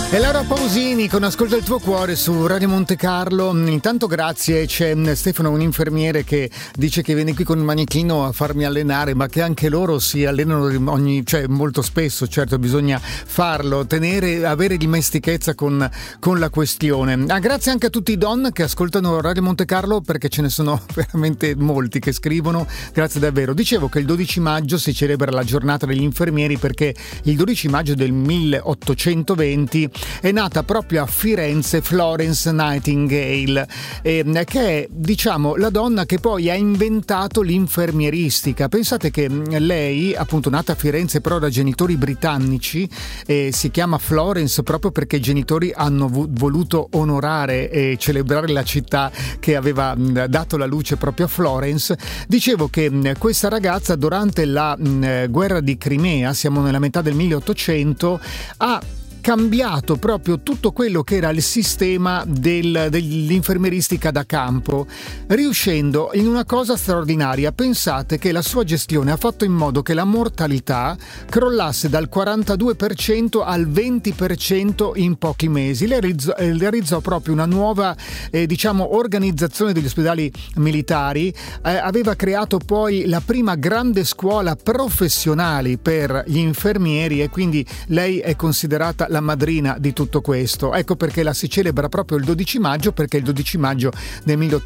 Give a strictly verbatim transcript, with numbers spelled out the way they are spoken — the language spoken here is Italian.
E Laura Pausini con Ascolta il tuo cuore su Radio Monte Carlo. Intanto grazie, c'è Stefano, un infermiere, che dice che viene qui con il manichino a farmi allenare, ma che anche loro si allenano ogni, cioè molto spesso. Certo, bisogna farlo, tenere, avere dimestichezza con, con la questione. Ah, grazie anche a tutti i don che ascoltano Radio Monte Carlo, perché ce ne sono veramente molti che scrivono. Grazie davvero. Dicevo che il dodici maggio si celebra la giornata degli infermieri, perché il dodici maggio del milleottocentoventi è nata proprio a Firenze Florence Nightingale, eh, che è, diciamo, la donna che poi ha inventato l'infermieristica. Pensate che lei, appunto nata a Firenze però da genitori britannici, eh, si chiama Florence proprio perché i genitori hanno vo- voluto onorare e celebrare la città che aveva mh, dato la luce proprio a Florence. Dicevo che mh, questa ragazza durante la mh, guerra di Crimea, siamo nella metà del milleottocento, ha cambiato proprio tutto quello che era il sistema del, dell'infermieristica da campo, riuscendo in una cosa straordinaria. Pensate che la sua gestione ha fatto in modo che la mortalità crollasse dal quarantadue per cento al venti per cento in pochi mesi. Lei realizzò, realizzò proprio una nuova eh, diciamo organizzazione degli ospedali militari, eh, aveva creato poi la prima grande scuola professionale per gli infermieri, e quindi lei è considerata la madrina di tutto questo. Ecco perché la si celebra proprio il dodici maggio, perché il dodici maggio del